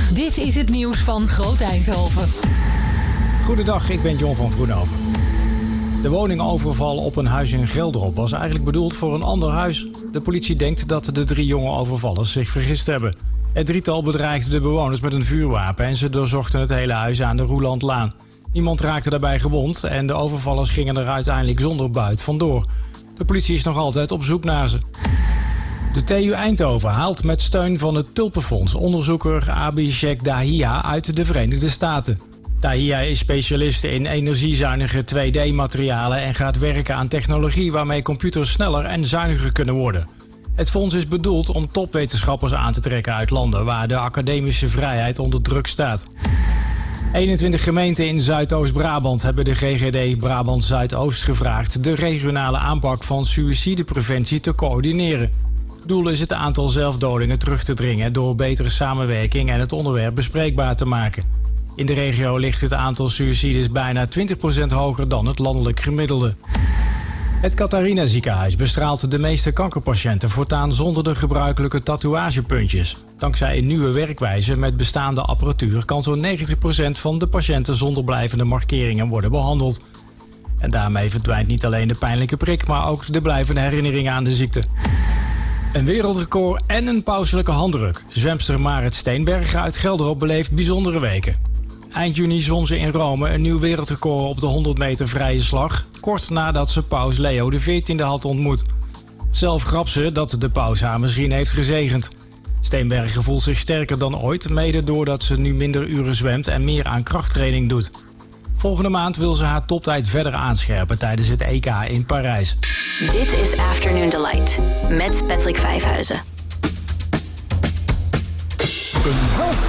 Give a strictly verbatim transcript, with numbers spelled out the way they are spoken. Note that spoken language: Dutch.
Dit is het nieuws van Groot Eindhoven. Goedendag, ik ben John van Vroenhoven. De woningoverval op een huis in Geldrop was eigenlijk bedoeld voor een ander huis. De politie denkt dat de drie jonge overvallers zich vergist hebben. Het drietal bedreigde de bewoners met een vuurwapen en ze doorzochten het hele huis aan de Roelandlaan. Niemand raakte daarbij gewond en de overvallers gingen er uiteindelijk zonder buit vandoor. De politie is nog altijd op zoek naar ze. De T U Eindhoven haalt met steun van het Tulpenfonds onderzoeker Abhishek Dahiya uit de Verenigde Staten. Dahiya is specialist in energiezuinige twee D-materialen en gaat werken aan technologie waarmee computers sneller en zuiniger kunnen worden. Het fonds is bedoeld om topwetenschappers aan te trekken uit landen waar de academische vrijheid onder druk staat. eenentwintig gemeenten in Zuidoost-Brabant hebben de G G D Brabant Zuidoost gevraagd de regionale aanpak van suïcidepreventie te coördineren. Het doel is het aantal zelfdodingen terug te dringen door betere samenwerking en het onderwerp bespreekbaar te maken. In de regio ligt het aantal suïcides bijna twintig procent hoger dan het landelijk gemiddelde. Het Catharina ziekenhuis bestraalt de meeste kankerpatiënten voortaan zonder de gebruikelijke tatoeagepuntjes. Dankzij een nieuwe werkwijze met bestaande apparatuur kan zo'n negentig procent van de patiënten zonder blijvende markeringen worden behandeld. En daarmee verdwijnt niet alleen de pijnlijke prik, maar ook de blijvende herinnering aan de ziekte. Een wereldrecord en een pauselijke handdruk. Zwemster Marit Steenbergen uit Gelderop beleeft bijzondere weken. Eind juni zwom ze in Rome een nieuw wereldrecord op de honderd meter vrije slag, kort nadat ze paus Leo de veertiende had ontmoet. Zelf grapt ze dat de paus haar misschien heeft gezegend. Steenbergen voelt zich sterker dan ooit, mede doordat ze nu minder uren zwemt en meer aan krachttraining doet. Volgende maand wil ze haar toptijd verder aanscherpen tijdens het E K in Parijs. Dit is Afternoon Delight met Patrick Vijfhuizen. Een half